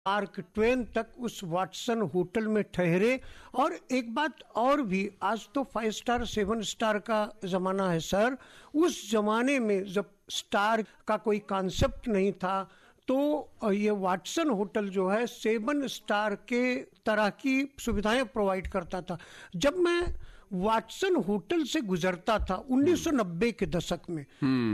Mark Twain तक उस Watson hotel में ठहरे। और एक बात और भी, आज तो 5 स्टार 7 स्टार का जमाना है सर, उस जमाने में जब स्टार का कोई कॉन्सेप्ट नहीं था तो ये वाटसन होटल जो है 7 स्टार के तरह की सुविधाएं प्रोवाइड करता था। जब मैं वाटसन होटल से गुजरता था 1990 के दशक में,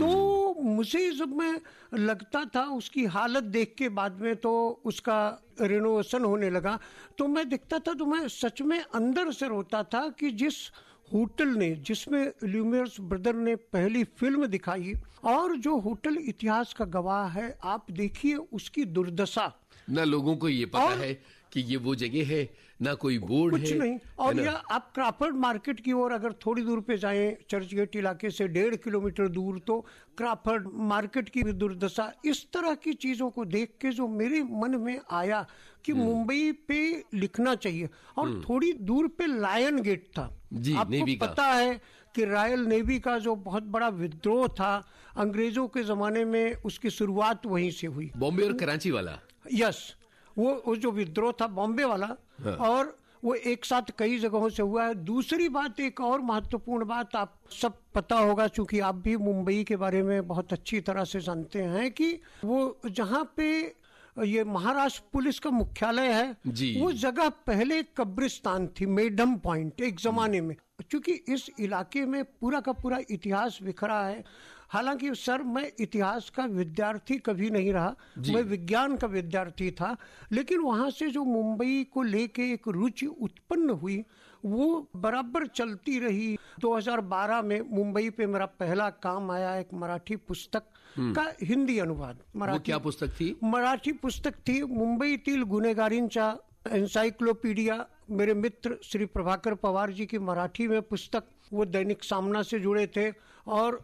तो मुझे जब मैं लगता था उसकी हालत देख के, बाद में तो उसका रिनोवेशन होने लगा, तो मैं दिखता था तो मैं सच में अंदर से रोता था कि जिस होटल ने, जिसमें ल्यूमियर्स ब्रदर ने पहली फिल्म दिखाई, और जो होटल इतिहास का गवाह है, आप देखिए उसकी दुर्दशा। ना लोगों को ये पता है कि ये वो जगह है, ना कोई बोर्ड है, कुछ नहीं। और या आप क्राफर्ड मार्केट की ओर अगर थोड़ी दूर पे जाएं, चर्चगेट इलाके से 1.5 किलोमीटर दूर, तो क्राफर्ड मार्केट की दुर्दशा। इस तरह की चीजों को देख के जो मेरे मन में आया कि मुंबई पे लिखना चाहिए। और थोड़ी दूर पे लायन गेट था, आपको पता है कि रॉयल नेवी का जो बहुत बड़ा विद्रोह था अंग्रेजों के जमाने में, उसकी शुरुआत वहीं से हुई। बॉम्बे और कराची वाला, यस, वो जो विद्रोह था बॉम्बे वाला, और वो एक साथ कई जगहों से हुआ है। दूसरी बात, एक और महत्वपूर्ण बात, आप सब पता होगा चूंकि आप भी मुंबई के बारे में बहुत अच्छी तरह से जानते हैं, कि वो जहां पे ये महाराष्ट्र पुलिस का मुख्यालय है, वो जगह पहले कब्रिस्तान थी, मेडम पॉइंट, एक जमाने में। क्योंकि इस इलाके में पूरा का पूरा इतिहास बिखरा है। हालांकि सर, मैं इतिहास का विद्यार्थी कभी नहीं रहा, मैं विज्ञान का विद्यार्थी था, लेकिन वहां से जो मुंबई को लेके एक रुचि उत्पन्न हुई वो बराबर चलती रही। 2012 में मुंबई पे मेरा पहला काम आया, एक मराठी पुस्तक का हिंदी अनुवाद। वो क्या पुस्तक थी? मराठी पुस्तक थी मुंबईतील गुन्हेगारींचा एन्साइक्लोपीडिया। मेरे मित्र श्री प्रभाकर पवार जी की मराठी में पुस्तक, वो दैनिक सामना से जुड़े थे, और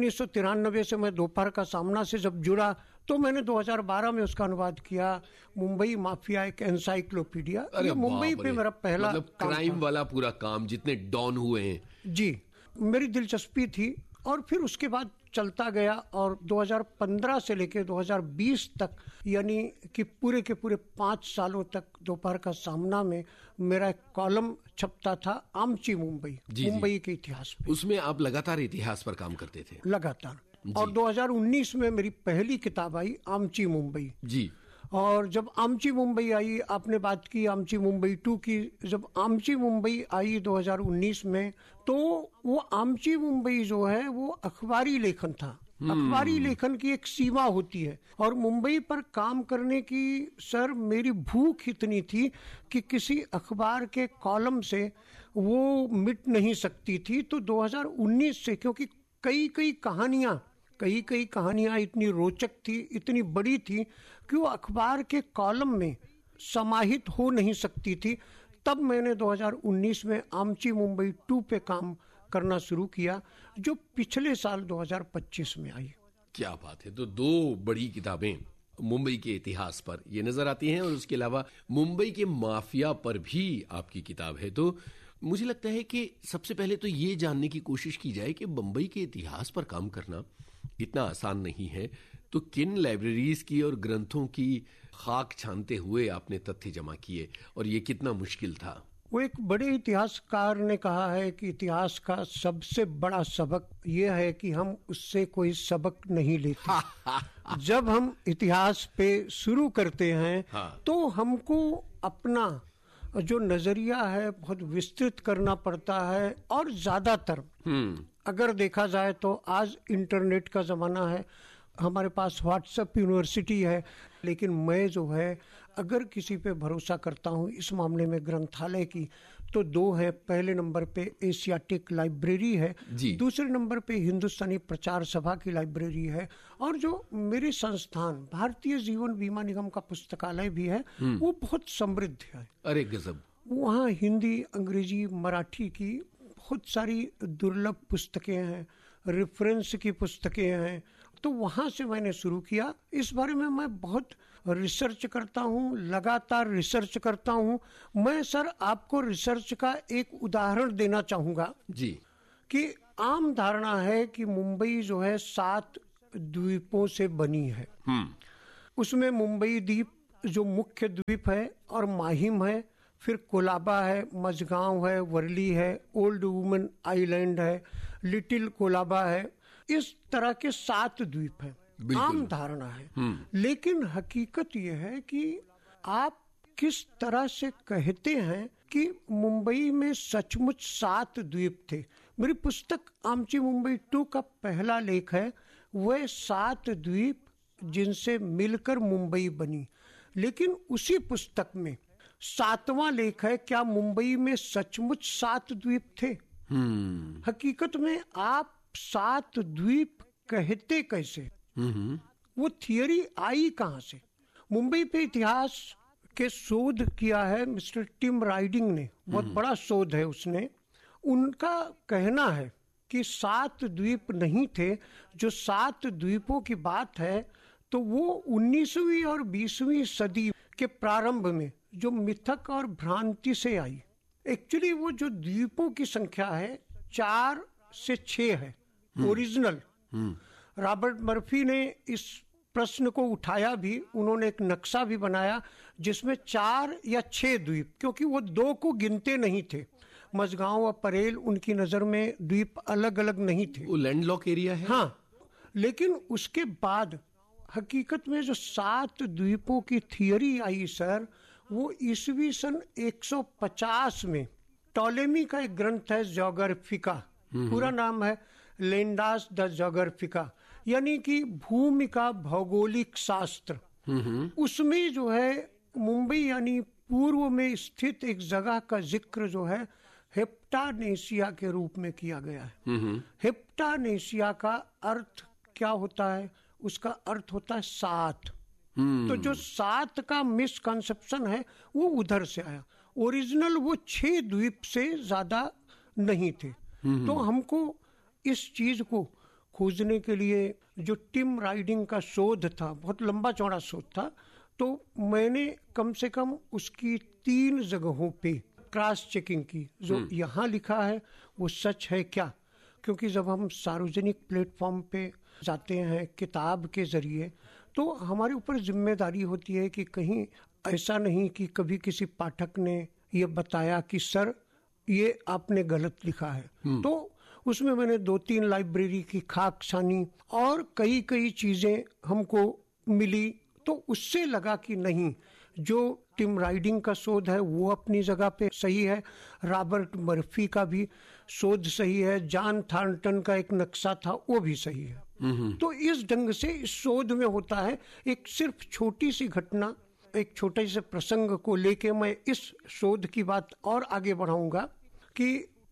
1993 से मैं दोपहर का सामना से जब जुड़ा तो मैंने 2012 में उसका अनुवाद किया, मुंबई माफिया एक एन्साइक्लोपीडिया। मुंबई पे मेरा पहला क्राइम वाला पूरा काम, जितने डॉन हुए हैं, जी, मेरी दिलचस्पी थी। और फिर उसके बाद चलता गया, और 2015 से लेकर 2020 तक, यानी कि पूरे के पूरे 5 सालों तक दोपहर का सामना में मेरा एक कॉलम छपता था, आमची मुंबई, मुंबई के इतिहास पे। उसमें आप लगातार इतिहास पर काम करते थे? लगातार। और 2019 में मेरी पहली किताब आई, आमची मुंबई जी। और जब आमची मुंबई आई, आपने बात की आमची मुंबई 2 की, जब आमची मुंबई आई 2019 में, तो वो आमची मुंबई जो है वो अखबारी लेखन था। अखबारी लेखन की एक सीमा होती है, और मुंबई पर काम करने की सर मेरी भूख इतनी थी कि किसी अखबार के कॉलम से वो मिट नहीं सकती थी। तो 2019 से, क्योंकि कई कहानियां इतनी रोचक थी, इतनी बड़ी थी कि वो अखबार के कॉलम में समाहित हो नहीं सकती थी, तब मैंने 2019 में आमची मुंबई 2 पे काम करना शुरू किया, जो पिछले साल 2025 में आई। क्या बात है! तो 2 बड़ी किताबें मुंबई के इतिहास पर ये नजर आती हैं, और उसके अलावा मुंबई के माफिया पर भी आपकी किताब है। तो मुझे लगता है कि सबसे पहले तो ये जानने की कोशिश की जाए कि मुंबई के इतिहास पर काम करना इतना आसान नहीं है। तो किन लाइब्रेरीज की और ग्रंथों की खाक छानते हुए आपने तथ्य जमा किए, और ये कितना मुश्किल था? वो एक बड़े इतिहासकार ने कहा है कि इतिहास का सबसे बड़ा सबक यह है कि हम उससे कोई सबक नहीं लेते। जब हम इतिहास पे शुरू करते हैं तो हमको अपना जो नजरिया है बहुत विस्तृत करना पड़ता है। और ज्यादातर अगर देखा जाए तो आज इंटरनेट का जमाना है, हमारे पास व्हाट्सएप यूनिवर्सिटी है, लेकिन मैं जो है अगर किसी पे भरोसा करता हूँ इस मामले में ग्रंथालय की, तो 2 है। पहले नंबर पे एशियाटिक लाइब्रेरी है, दूसरे नंबर पे हिंदुस्तानी प्रचार सभा की लाइब्रेरी है, और जो मेरे संस्थान भारतीय जीवन बीमा निगम का पुस्तकालय भी है, वो बहुत समृद्ध है। अरे गजब! वहाँ हिंदी, अंग्रेजी, मराठी की बहुत सारी दुर्लभ पुस्तकें हैं, रेफरेंस की पुस्तकें हैं। तो वहां से मैंने शुरू किया। इस बारे में मैं बहुत रिसर्च करता हूँ, लगातार रिसर्च करता हूँ। मैं सर आपको रिसर्च का एक उदाहरण देना चाहूंगा जी, कि आम धारणा है कि मुंबई जो है 7 द्वीपों से बनी है। उसमें मुंबई द्वीप जो मुख्य द्वीप है, और माहिम है, फिर कोलाबा है, मझगांव है, वर्ली है, ओल्ड वुमन आइलैंड है, लिटिल कोलाबा है। इस तरह के 7 द्वीप हैं। आम धारणा है, लेकिन हकीकत यह है कि आप किस तरह से कहते हैं कि मुंबई में सचमुच 7 द्वीप थे। मेरी पुस्तक आमची मुंबई 2 का पहला लेख है, वह 7 द्वीप जिनसे मिलकर मुंबई बनी। लेकिन उसी पुस्तक में 7वां लेख है, क्या मुंबई में सचमुच 7 द्वीप थे। हकीकत में आप 7 द्वीप कहते कैसे, वो थियरी आई कहां से। मुंबई पे इतिहास के शोध किया है मिस्टर टिम राइडिंग ने, बहुत बड़ा शोध है उसने। उनका कहना है कि 7 द्वीप नहीं थे। जो 7 द्वीपों की बात है तो वो 19वीं और 20वीं सदी के प्रारंभ में जो मिथक और भ्रांति से आई। एक्चुअली वो जो द्वीपों की संख्या है 4 से 6 है ओरिजिनल। रॉबर्ट मर्फी ने इस प्रश्न को उठाया भी, उन्होंने एक नक्शा भी बनाया जिसमें 4 या 6 द्वीप, क्योंकि वो 2 को गिनते नहीं थे। मझगांव और परेल उनकी नजर में द्वीप अलग अलग नहीं थे, वो लैंडलॉक एरिया है। हाँ, लेकिन उसके बाद हकीकत में जो 7 द्वीपों की थियरी आई सर, वो ईस्वी सन 150 में टॉलेमी का एक ग्रंथ है ज्योग्राफिका, पूरा नाम है लैंडास द ज्योग्राफिका, यानी कि भूमि का भौगोलिक शास्त्र। उसमें जो है मुंबई यानी पूर्व में स्थित एक जगह का जिक्र जो है हेप्टानेशिया के रूप में किया गया है। हेप्टानेशिया का अर्थ क्या होता है, उसका अर्थ होता है 7। तो जो 7 का मिसकंसेप्शन है वो उधर से आया। ओरिजिनल वो 6 द्वीप से ज्यादा नहीं थे। तो हमको इस चीज को खोजने के लिए जो टिम राइडिंग का शोध था, बहुत लंबा चौड़ा शोध था, तो मैंने कम से कम उसकी 3 जगहों पे क्रॉस चेकिंग की। जो यहाँ लिखा है वो सच है क्या, क्योंकि जब हम सार्वजनिक प्लेटफॉर्म पे जाते हैं किताब के जरिए, तो हमारे ऊपर जिम्मेदारी होती है कि कहीं ऐसा नहीं कि कभी किसी पाठक ने ये बताया कि सर ये आपने गलत लिखा है। तो उसमें मैंने 2-3 लाइब्रेरी की खाक छानी और कई चीजें हमको मिली, तो उससे लगा कि नहीं, जो टिम राइडिंग का शोध है वो अपनी जगह पे सही है, रॉबर्ट मर्फी का भी शोध सही है, जॉन थॉर्नटन का एक नक्शा था वो भी सही है। तो इस ढंग से इस शोध में होता है। एक सिर्फ छोटी सी घटना, एक छोटे से प्रसंग को लेके मैं इस शोध की बात और आगे बढ़ाऊंगा कि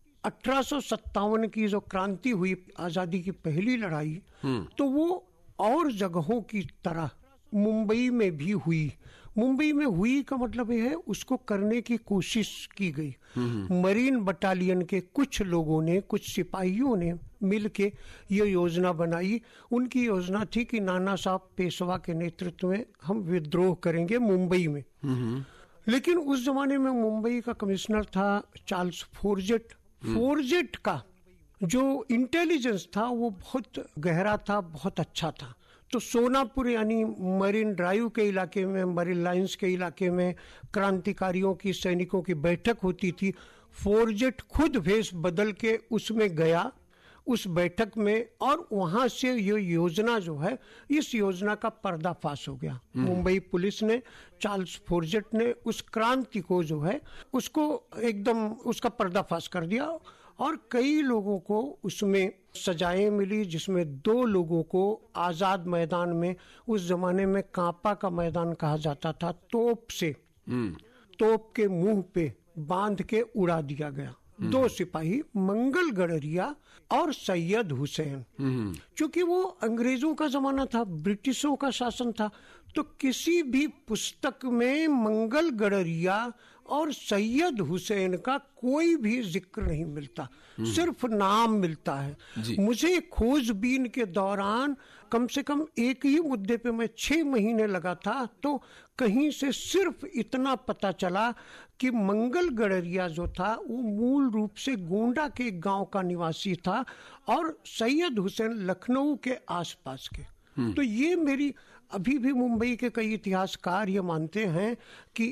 1857 की जो क्रांति हुई, आजादी की पहली लड़ाई, तो वो और जगहों की तरह मुंबई में भी हुई। मुंबई में हुई का मतलब ये है उसको करने की कोशिश की गई। मरीन बटालियन के कुछ लोगों ने, कुछ सिपाहियों ने मिलके ये योजना बनाई। उनकी योजना थी कि नाना साहब पेशवा के नेतृत्व में हम विद्रोह करेंगे मुंबई में। लेकिन उस जमाने में मुंबई का कमिश्नर था चार्ल्स फोर्जेट। फोर्जेट का जो इंटेलिजेंस था वो बहुत गहरा था, बहुत अच्छा था। तो सोनापुर यानी मरीन ड्राइव के इलाके में, मरीन लाइंस के इलाके में क्रांतिकारियों की, सैनिकों की बैठक होती थी। फोर्जेट खुद भेष बदल के उसमें गया, उस बैठक में, और वहां से ये योजना जो है, इस योजना का पर्दाफाश हो गया। मुंबई पुलिस ने, चार्ल्स फोर्जेट ने उस क्रांति को जो है उसको एकदम उसका पर्दाफाश कर दिया, और कई लोगों को उसमें सजाएं मिली, जिसमें 2 लोगों को आजाद मैदान में, उस जमाने में कांपा का मैदान कहा जाता था, तोप से, तोप के मुंह पे बांध के उड़ा दिया गया। 2 सिपाही, मंगल गडरिया और सैयद हुसैन। क्योंकि वो अंग्रेजों का जमाना था, ब्रिटिशों का शासन था, तो किसी भी पुस्तक में मंगल गडरिया और सैयद हुसैन का कोई भी जिक्र नहीं मिलता, सिर्फ नाम मिलता है। मुझे खोजबीन के दौरान कम से कम एक ही मुद्दे पे मैं 6 महीने लगा था, तो कहीं से सिर्फ इतना पता चला कि मंगल गडरिया जो था वो मूल रूप से गोंडा के गांव का निवासी था, और सैयद हुसैन लखनऊ के आसपास के। तो ये मेरी अभी भी मुंबई के कई इतिहासकार ये मानते हैं कि